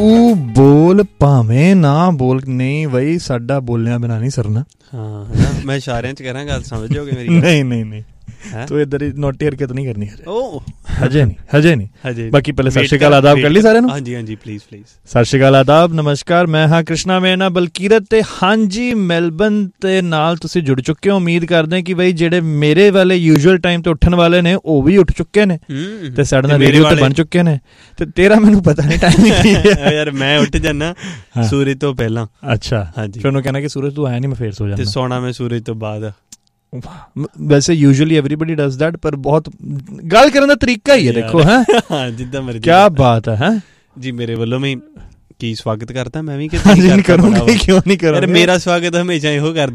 ਤੂੰ ਬੋਲ ਭਾਵੇਂ ਨਾ ਬੋਲ, ਨਹੀਂ ਬਈ ਸਾਡਾ ਬੋਲਿਆ ਬਿਨਾਂ ਨਹੀਂ ਸਰਨਾ। ਹਾਂ ਮੈਂ ਇਸ਼ਾਰਿਆਂ ਚ ਕਰਾਂ, ਗੱਲ ਸਮਝ ਜਾਓਗੇ ਮੇਰੀ। ਨਹੀਂ ਨਹੀਂ ਨਹੀਂ, ਤੂੰ ਇੱਧਰ ਨੋਟੀ ਹਰਕਤ ਨਹੀਂ ਕਰਨੀ ਹਜੇ ਨਹੀਂ। ਬਾਕੀ ਪਹਿਲੇ ਸਤਿ ਸ਼੍ਰੀ ਅਕਾਲ ਆਦਾਬ ਕਰ ਲਈ ਸਾਰਿਆਂ ਨੂੰ। ਹਾਂਜੀ ਹਾਂਜੀ ਪਲੀਜ਼ ਸਤਿ ਸ਼੍ਰੀ ਅਕਾਲ ਆਦਾਬ ਨਮਸਕਾਰ, ਮੈਂ ਹਾਂ ਕ੍ਰਿਸ਼ਨਾ ਮੇਨਾ ਬਲਕੀਰਤ ਤੇ ਹਾਂਜੀ ਮੈਲਬਨ ਦੇ ਨਾਲ ਤੁਸੀਂ ਜੁੜ ਚੁੱਕੇ ਹੋ। ਉਮੀਦ ਕਰਦੇ ਕਿ ਬਈ ਜਿਹੜੇ ਮੇਰੇ ਵਾਲੇ ਯੂਜੂਅਲ ਟਾਈਮ ਤੇ ਉੱਠਣ ਵਾਲੇ ਨੇ ਉਹ ਵੀ ਉੱਠ ਚੁੱਕੇ ਨੇ ਤੇ ਸਾਡੇ ਨਾਲ ਰੇਡੀਓ ਤੇ ਬਣ ਚੁੱਕੇ ਨੇ, ਤੇ ਤੇਰਾ ਮੈਨੂੰ ਪਤਾ ਨਹੀਂ ਟਾਈਮਿੰਗ ਕੀ ਹੈ ਯਾਰ। ਮੈਂ ਉੱਠ ਜਾਣਾ ਸੂਰਜ ਤੋਂ ਪਹਿਲਾਂ। ਅੱਛਾ ਹਾਂਜੀ, ਫਿਰ ਉਹਨੂੰ ਕਹਿਣਾ ਕਿ ਸੂਰਜ ਤੂੰ ਆਇਆ ਨਹੀਂ, ਮੈਂ ਫੇਰ ਸੋ ਜਾਣਾ। ਸੋਣਾ ਮੈਂ ਸੂਰਜ ਤੋਂ ਬਾਅਦ। ਵੈਸੇ ਯੂਜੂਅਲੀ ਐਵਰੀਬਡੀ ਡਜ਼ ਦੈਟ, ਪਰ ਬਹੁਤ ਗੱਲ ਕਰਨ ਦਾ ਤਰੀਕਾ ਹੀ ਹੈ ਦੇਖੋ। ਹੈ ਜਿੱਦਾਂ ਮਰਜ਼ੀ। ਕਿਆ ਬਾਤ ਹੈ ਜੀ, ਮੇਰੇ ਵੱਲੋਂ ਵੀ ਕੀ ਸਵਾਗਤ ਕਰਦਾ। ਮੈਂ ਵੀ ਕਿਉਂ ਨਹੀਂ ਕਰਾਂ, ਮੇਰਾ ਸਵਾਗਤ ਹਮੇਸ਼ਾ ਇਹੋ ਕਰਦਾ।